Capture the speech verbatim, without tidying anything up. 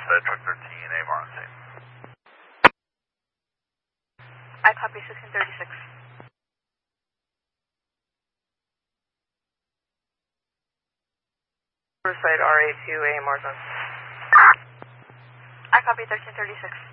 Riverside, truck thirteen, A M R on scene. I copy sixteen thirty-six. Riverside, R A two, A M R on. I copy thirteen thirty-six.